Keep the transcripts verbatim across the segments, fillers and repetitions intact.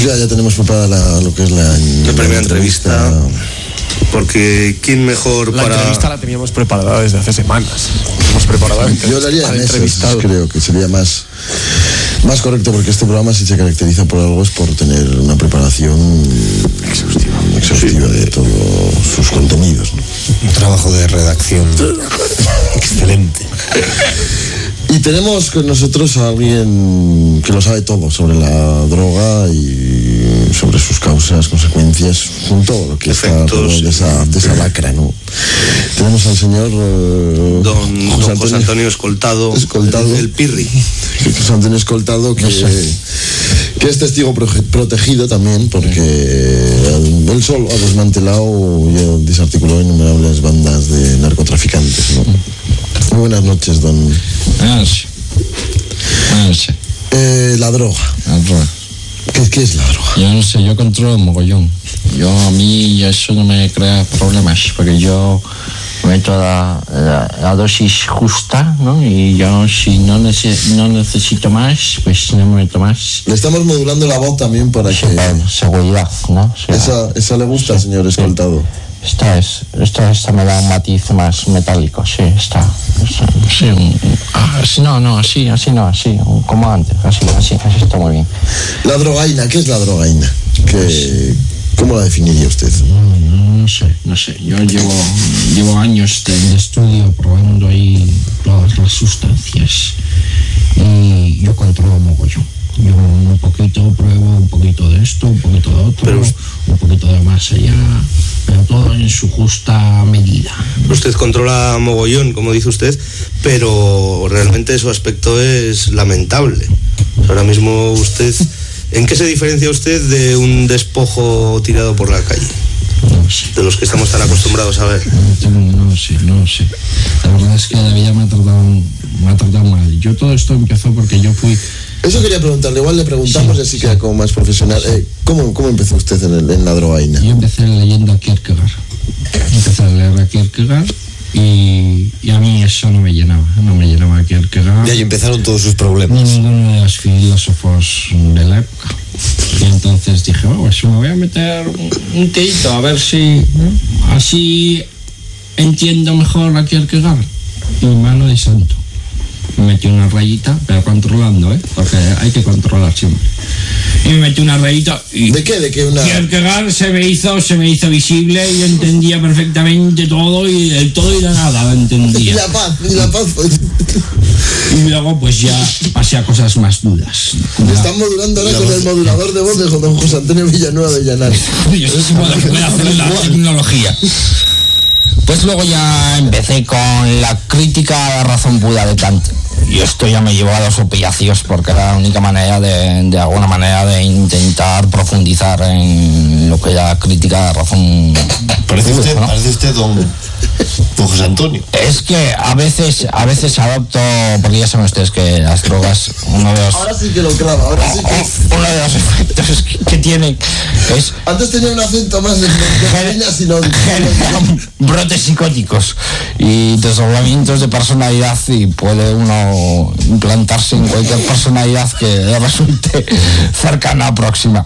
Pues ya, ya tenemos preparada la, lo que es la, la primera entrevista. entrevista. Porque ¿quién mejor la para...? La entrevista la teníamos preparada desde hace semanas. Hemos preparado Yo la haría en meses, creo que sería más, más correcto, porque este programa, si se caracteriza por algo, es por tener una preparación exhaustiva, exhaustiva de todos sus contenidos, ¿no? Un trabajo de redacción excelente. Y tenemos con nosotros a alguien que lo sabe todo sobre la droga y sobre sus causas, consecuencias, con todo lo que efectos, está de esa, de esa lacra, ¿no? Tenemos al señor eh, don, José, don Antonio, José Antonio Escoltado, Escoltado el, el Pirri. José Antonio Escoltado, que, que es testigo protegido también, porque él solo ha desmantelado y desarticulado innumerables bandas de narcotraficantes, ¿no? Muy buenas noches, don... Buenas noches. Buenas noches. Eh, la droga. La droga. ¿Qué, ¿Qué es la droga? Yo no sé, yo controlo mogollón. Yo, a mí, eso no me crea problemas, porque yo meto la, la, la dosis justa, ¿no? Y yo, si no, neces, no necesito más, pues no me meto más. Le estamos modulando la voz también para sí, que... Para seguridad, ¿no? O sea, esa, esa le gusta, sí, señor Escoltado. Sí. Esta es, esta, esta me da un matiz más metálico, sí, está, está sí, un, así, no, no, así, así no, así, un, como antes, así, así, así está muy bien. La drogaína, ¿qué es la drogaína? ¿Qué, ¿Cómo la definiría usted? No, no, no sé, no sé, yo llevo, llevo años de, de estudio probando ahí todas las sustancias y yo controlo mogollón. Yo un poquito pruebo, un poquito de esto, un poquito de otro, pero, un poquito de más allá, pero todo en su justa medida. Usted controla mogollón, como dice usted, pero realmente su aspecto es lamentable. Ahora mismo usted, ¿en qué se diferencia usted de un despojo tirado por la calle? No sé. De los que estamos tan acostumbrados a ver. No, no sé, no sé. La verdad es que la vida me ha tratado, me ha tratado mal. Yo todo esto empezó porque yo fui... Eso quería preguntarle, igual le preguntamos, sí, y así sí. queda como más profesional. Eh, ¿cómo, ¿Cómo empezó usted en, el, en la drogaína? Yo empecé leyendo a Kierkegaard. Empecé a leer a Kierkegaard y, y a mí eso no me llenaba, no me llenaba Kierkegaard. Y ahí empezaron todos sus problemas. Ni ninguno de los filósofos de la época. Y entonces dije, oh, pues me voy a meter un tirito a ver si, ¿no? Así entiendo mejor a Kierkegaard. Y mano de santo. Me metí una rayita, pero controlando, ¿eh? Porque hay que controlar siempre. Y me metí una rayita y... ¿De qué? ¿De qué? Una... Kierkegaard se me hizo, se me hizo visible y yo entendía perfectamente todo y el todo y la nada lo entendía. Y la paz, y la paz. Y luego pues ya pasé a cosas más duras. Me están modulando ahora con el modulador de voz de don José Antonio Villanueva de Llanar. Yo sé si puedo poder hacer la tecnología. Pues luego ya empecé con la crítica a la razón pura de Kant. Y esto ya me llevó a los opiáceos porque era la única manera de, de alguna manera, de intentar profundizar en lo que era la crítica a la razón. Parece pura, usted, ¿no? Parece usted don, don José Antonio. Es que a veces, a veces adopto, porque ya saben ustedes que las drogas, uno de los... Ahora sí que lo clava, ahora sí que... Uno de los efectos que, que tienen es... Antes tenía un acento más de heroína, sino... Generan brotes psicóticos y desdoblamientos de personalidad y puede uno implantarse en cualquier personalidad que le resulte cercana o próxima.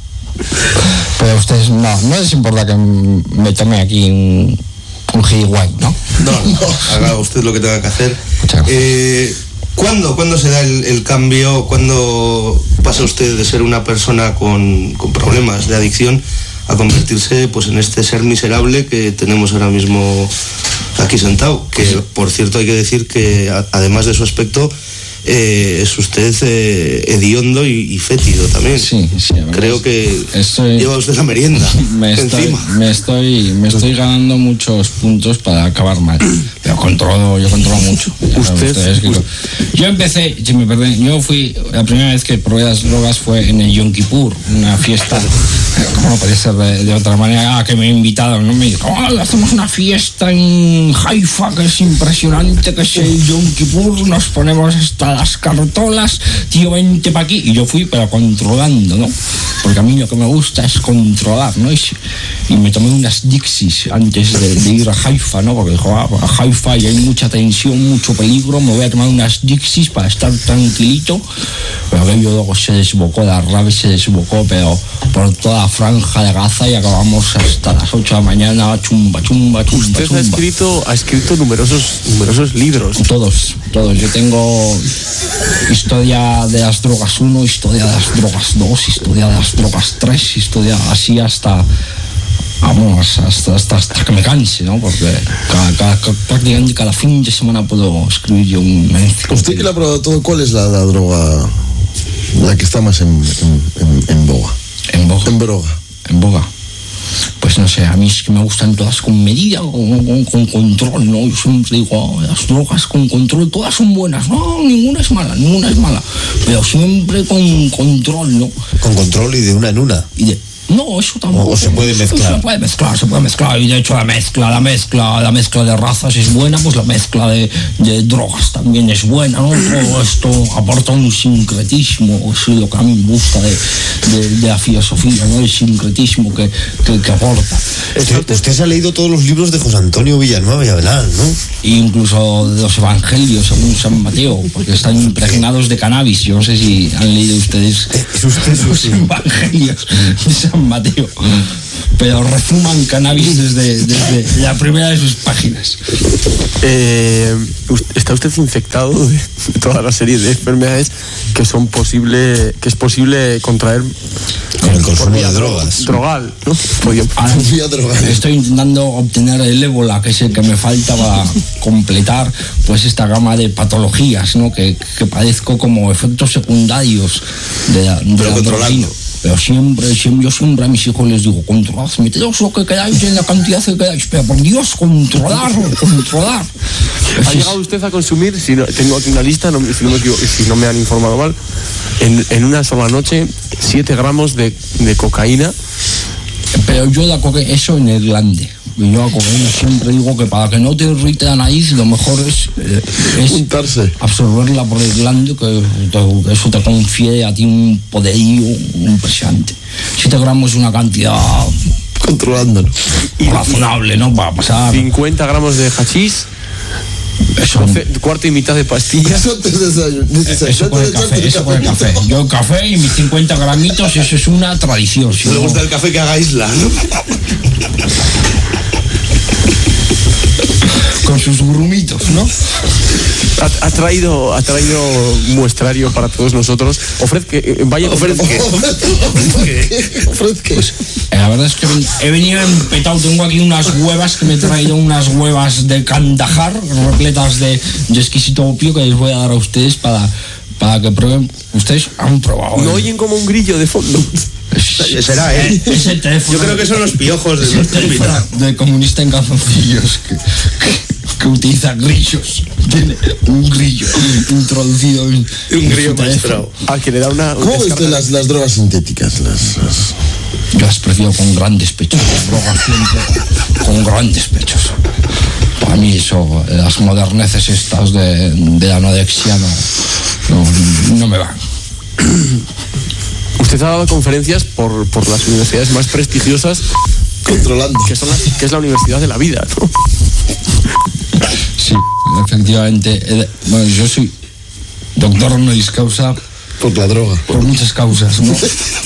Pero ustedes no, no les importa que me tome aquí un, un guay, ¿no? No, no, haga usted lo que tenga que hacer. Eh, ¿Cuándo, ¿Cuándo se da el, el cambio? ¿Cuándo pasa usted de ser una persona con, con problemas de adicción a convertirse pues en este ser miserable que tenemos ahora mismo aquí sentado? Que por cierto hay que decir que a, además de su aspecto eh, es usted eh, hediondo y, y fétido también. Sí, sí. Creo que estoy, lleva usted la merienda me estoy, encima. Me estoy, me estoy ganando muchos puntos para acabar mal. Pero controlo, yo controlo mucho. Usted, ustedes, usted. Yo empecé, si me perdonen, yo fui, la primera vez que probé las drogas fue en el Yom Kippur, una fiesta, ¿cómo no podía ser de, de otra manera? Ah, que me invitaron, ¿no? Me dijo, oh, hacemos una fiesta en Haifa que es impresionante, que es el Yom Kippur, nos ponemos hasta las cartolas, tío, vente para aquí. Y yo fui, pero controlando, ¿no? Porque a mí lo que me gusta es controlar, ¿no? Y, y me tomé unas Dixis antes de, de ir a Haifa, ¿no? Porque dijo, ah, a Haifa y hay mucha tensión, mucho peligro, me voy a tomar unas Dixis para estar tranquilito. Pero aquello luego se desbocó, la rave se desbocó, pero por toda la franja de Gaza, y acabamos hasta las ocho de la mañana, chumba, chumba, chumba, Usted chumba. ha escrito, ha escrito numerosos, numerosos libros. Todos, todos. Yo tengo historia de las drogas uno, historia de las drogas dos, historia de las drogas tres, historia así hasta, vamos, hasta, hasta, hasta que me canse, ¿no? Porque cada, cada, cada, prácticamente cada fin de semana puedo escribir yo un... Usted que lo ha probado todo, ¿cuál es la, la droga, la que está más en, en, en, en boga? En boga. En boga. En boga. Pues no sé, a mí es que me gustan todas con medida, con, con, con control, ¿no? Yo siempre digo, oh, las drogas con control, todas son buenas, no, ninguna es mala, ninguna es mala, pero siempre con control, ¿no? Con control y de una en una. Y de, no, eso tampoco. O se puede mezclar. Se puede mezclar, se puede mezclar. Y de hecho la mezcla, la mezcla, la mezcla de razas es buena, pues la mezcla de, de drogas también es buena, ¿no? Todo esto aporta un sincretismo, es lo que a mí me gusta de, de, de la filosofía, ¿no? El sincretismo que, que, que aporta. Usted, usted se ha leído todos los libros de José Antonio Villanueva y Abelán, ¿no? E incluso de los evangelios según San Mateo, porque están impregnados de cannabis. Yo no sé si han leído ustedes Es usted, los sí. evangelios de San Mateo, pero rezuman cannabis desde, desde la primera de sus páginas. Eh, ¿Está usted infectado de, de toda la serie de enfermedades que son posible, que es posible contraer Con el por consumo vía de drogas. drogal, ¿no? Podríamos- Ahora, Vía droga. estoy intentando obtener el ébola, que es el que me falta para completar pues esta gama de patologías, ¿no? que, que padezco como efectos secundarios de la, de Pero la controlando. drogaína. Pero siempre, siempre, yo siempre a mis hijos les digo, controlad, meteos lo que queráis en la cantidad que queráis, pero por Dios, controlar, controlar. ¿Ha Eso es- llegado usted a consumir, si no, tengo aquí una lista, no, si, no me equivoco, si no me han informado mal, en, en una sola noche, siete gramos de, de cocaína? Pero yo la cocaína, eso en el glande. Yo la cocaína siempre digo que para que no te irrite la nariz, lo mejor es, eh, es Untarse. absorberla por el glande, que te- eso te confiere a ti un poderío impresionante. siete gramos es una cantidad Controlándolo. razonable, ¿no? Para pasar. cincuenta gramos de hachís, Eso, doce, cuarto y mitad de pastillas. Eso te desayuno. eso con el café, eso con el café. Yo el café y mis cincuenta gramitos, eso es una tradición. Si No le no- gusta el café que haga isla, ¿no? con sus grumitos, ¿no? Ha, ha traído, ha traído muestrario para todos nosotros. Ofrezca, eh, vaya, Ofrezca. Ofrezca. Eh, La verdad es que he venido empetado. Tengo aquí unas huevas que me he traído, unas huevas de Kandahar, repletas de, de exquisito opio, que les voy a dar a ustedes para, para que prueben. Ustedes han probado. no ¿eh? oyen como un grillo de fondo. Será, ¿eh? Ese teléfono. Yo creo que son los piojos de ese nuestro teléfono hospital. de comunista en calzoncillos que, que, que utiliza grillos. Tiene un grillo introducido en, Un en grillo su teléfono. maestrado. Ah, que le da una. ¿Cómo ves descarga. usted las, las drogas sintéticas? Las, las- Yo las prefiero con grandes pechos. Drogas siempre con grandes pechos. Para mí eso, las moderneces estas de, de la anodexia no, no, no me van. Usted ha dado conferencias por, por las universidades más prestigiosas, Controlando. que, son las, que es la Universidad de la Vida, ¿no? Sí, efectivamente. eh, Bueno, yo soy doctor honoris causa Por la droga. por muchas causas, ¿no?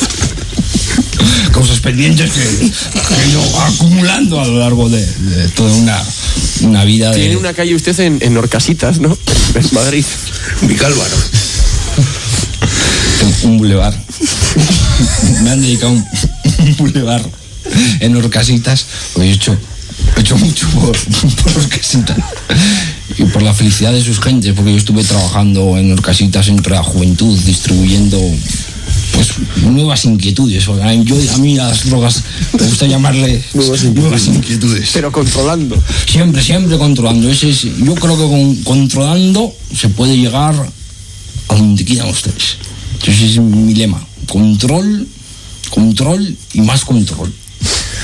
Causas pendientes que, que he ido acumulando a lo largo de, de toda una, una vida de... Tiene una calle usted en, en Orcasitas, ¿no? En Madrid. Vicálvaro. un bulevar. Me han dedicado un, un bulevar en Orcasitas. Pues he hecho, he hecho mucho por, por Orcasitas y por la felicidad de sus gentes, porque yo estuve trabajando en Orcasitas entre la juventud, distribuyendo pues nuevas inquietudes. A mí, yo, a mí a las drogas me gusta llamarle Nuevas nuevas inquietudes. Pero controlando. Siempre, siempre controlando. Ese es, yo creo que con, controlando se puede llegar a donde quieran ustedes. Ese es mi lema. Control, control y más control.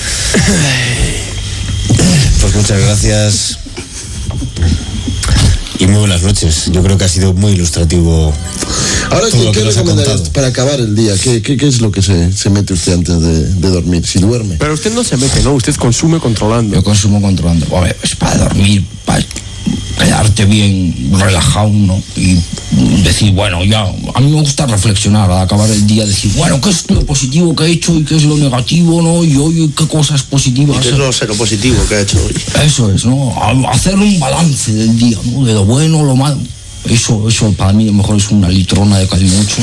Pues muchas gracias. Y muy buenas noches. Yo creo que ha sido muy ilustrativo. Ahora, ¿qué, ¿qué recomendarías para acabar el día? ¿Qué, qué, qué es lo que se, se mete usted antes de, de dormir? Si duerme. Pero usted no se mete, ¿no? Usted consume controlando. Yo consumo controlando. Hombre, pues para dormir, para quedarte bien relajado, ¿no? Y decir, bueno, ya, a mí me gusta reflexionar al acabar el día, decir, bueno, ¿qué es lo positivo que he hecho y qué es lo negativo, ¿no? Y hoy, ¿qué cosas positivas? ¿Y qué es lo cero positivo que ha hecho hoy? Eso es, ¿no? Hacer un balance del día, ¿no? De lo bueno, lo malo. Eso, eso para mí a lo mejor es una litrona de calimocho.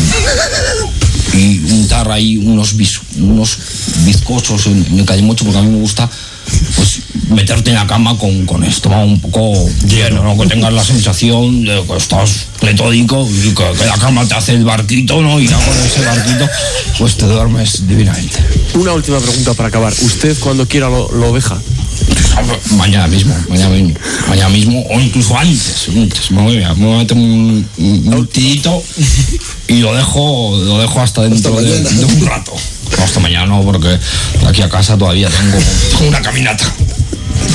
Y untar ahí unos, bis, unos bizcochos en, en el calimocho, porque a mí me gusta, pues, meterte en la cama con, con esto, ¿no? Un poco lleno, ¿no? Que tengas la sensación de que estás pletódico y que, que la cama te hace el barquito, ¿no? Y ya con ese barquito, pues te duermes divinamente. Una última pregunta para acabar. ¿Usted cuando quiera lo, lo deja? Mañana mismo, mañana mismo, mañana mismo, o incluso antes, antes. Me voy a, me voy a meter un, un, un tirito y lo dejo, lo dejo hasta dentro hasta de, de un rato. No, hasta mañana no, porque aquí a casa todavía tengo, tengo una caminata.